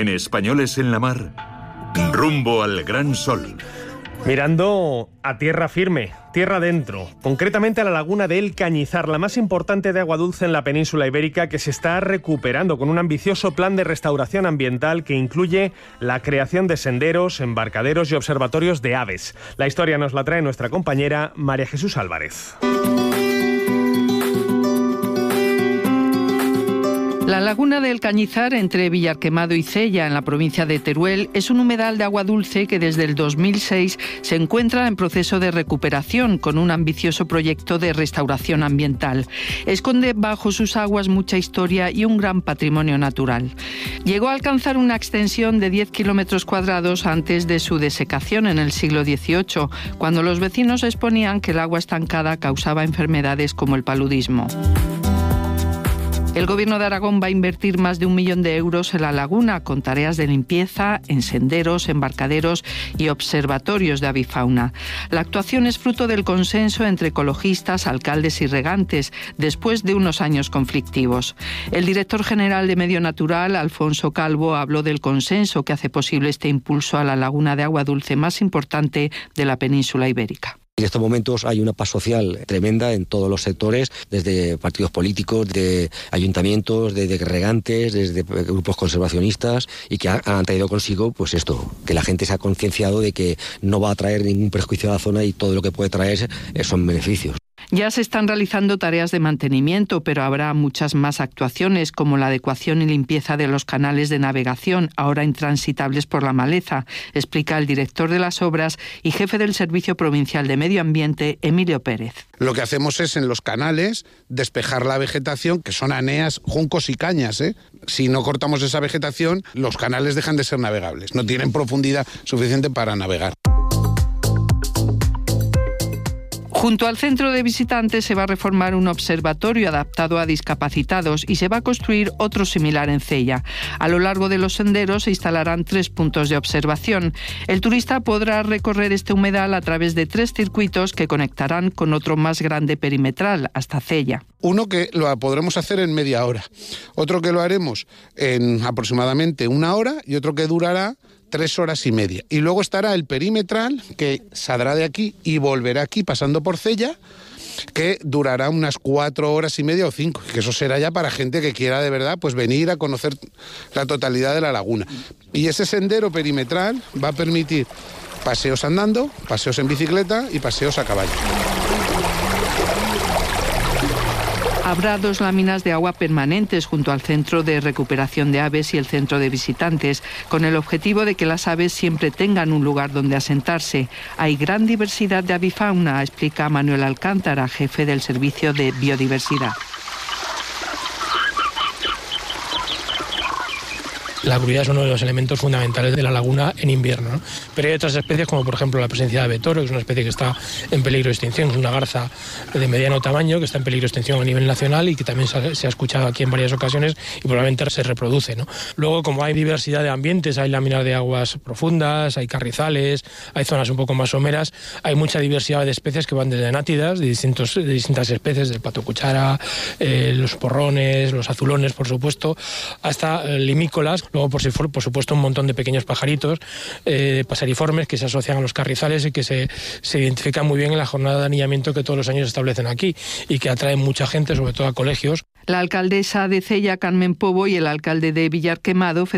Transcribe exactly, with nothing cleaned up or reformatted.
En Españoles en la Mar, rumbo al gran sol. Mirando a tierra firme, tierra adentro, concretamente a la laguna de El Cañizar, la más importante de agua dulce en la península ibérica, que se está recuperando con un ambicioso plan de restauración ambiental que incluye la creación de senderos, embarcaderos y observatorios de aves. La historia nos la trae nuestra compañera María Jesús Álvarez. La laguna del Cañizar, entre Villarquemado y Cella, en la provincia de Teruel, es un humedal de agua dulce que desde el dos mil seis se encuentra en proceso de recuperación con un ambicioso proyecto de restauración ambiental. Esconde bajo sus aguas mucha historia y un gran patrimonio natural. Llegó a alcanzar una extensión de diez kilómetros cuadrados antes de su desecación en el siglo dieciocho, cuando los vecinos exponían que el agua estancada causaba enfermedades como el paludismo. El Gobierno de Aragón va a invertir más de un millón de euros en la laguna con tareas de limpieza, en senderos, embarcaderos y observatorios de avifauna. La actuación es fruto del consenso entre ecologistas, alcaldes y regantes, después de unos años conflictivos. El director general de Medio Natural, Alfonso Calvo, habló del consenso que hace posible este impulso a la laguna de agua dulce más importante de la península ibérica. En estos momentos hay una paz social tremenda en todos los sectores, desde partidos políticos, de ayuntamientos, desde regantes, desde grupos conservacionistas, y que han traído consigo pues esto, que la gente se ha concienciado de que no va a traer ningún perjuicio a la zona y todo lo que puede traer son beneficios. Ya se están realizando tareas de mantenimiento, pero habrá muchas más actuaciones, como la adecuación y limpieza de los canales de navegación, ahora intransitables por la maleza, explica el director de las obras y jefe del Servicio Provincial de Medio Ambiente, Emilio Pérez. Lo que hacemos es en los canales despejar la vegetación, que son aneas, juncos y cañas, ¿eh? Si no cortamos esa vegetación, los canales dejan de ser navegables, no tienen profundidad suficiente para navegar. Junto al centro de visitantes se va a reformar un observatorio adaptado a discapacitados y se va a construir otro similar en Cella. A lo largo de los senderos se instalarán tres puntos de observación. El turista podrá recorrer este humedal a través de tres circuitos que conectarán con otro más grande perimetral hasta Cella. Uno que lo podremos hacer en media hora, otro que lo haremos en aproximadamente una hora y otro que durará tres horas y media. Y luego estará el perimetral, que saldrá de aquí y volverá aquí pasando por Cella, que durará unas cuatro horas y media o cinco, que eso será ya para gente que quiera de verdad pues venir a conocer la totalidad de la laguna. Y ese sendero perimetral va a permitir paseos andando, paseos en bicicleta y paseos a caballo. Habrá dos láminas de agua permanentes junto al Centro de Recuperación de Aves y el Centro de Visitantes, con el objetivo de que las aves siempre tengan un lugar donde asentarse. Hay gran diversidad de avifauna, explica Manuel Alcántara, jefe del Servicio de Biodiversidad. La brujía es uno de los elementos fundamentales de la laguna en invierno, ¿no? Pero hay otras especies, como por ejemplo la presencia de abetoro, que es una especie que está en peligro de extinción, es una garza de mediano tamaño que está en peligro de extinción a nivel nacional y que también se ha escuchado aquí en varias ocasiones y probablemente se reproduce, ¿no? Luego, como hay diversidad de ambientes, hay láminas de aguas profundas, hay carrizales, hay zonas un poco más someras, hay mucha diversidad de especies que van desde nátidas, de, distintos, de distintas especies, del pato cuchara, eh, los porrones, los azulones, por supuesto, hasta eh, limícolas. Luego, por, por supuesto, un montón de pequeños pajaritos, eh, paseriformes, que se asocian a los carrizales y que se, se identifican muy bien en la jornada de anillamiento que todos los años se establecen aquí y que atraen mucha gente, sobre todo a colegios. La alcaldesa de Cella, Carmen Pobo, y el alcalde de Villarquemado,